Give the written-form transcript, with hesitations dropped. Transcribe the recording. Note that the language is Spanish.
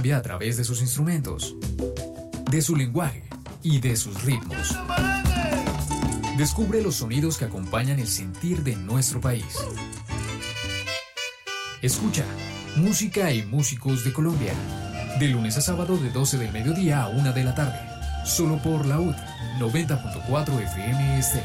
Colombia a través de sus instrumentos, de su lenguaje y de sus ritmos. Descubre los sonidos que acompañan el sentir de nuestro país. Escucha Música y Músicos de Colombia, de lunes a sábado de 12 del mediodía a 1 de la tarde, solo por la UD 90.4 FM Estéreo.